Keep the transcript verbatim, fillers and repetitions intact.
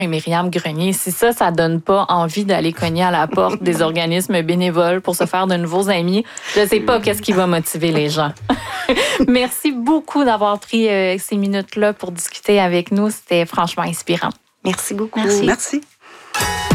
Et Myriam Grenier, si ça, ça donne pas envie d'aller cogner à la porte des organismes bénévoles pour se faire de nouveaux amis, je sais pas qu'est-ce qui va motiver les gens. Merci beaucoup d'avoir pris euh, ces minutes-là pour discuter avec nous. C'était franchement inspirant. Merci beaucoup. Merci. Merci.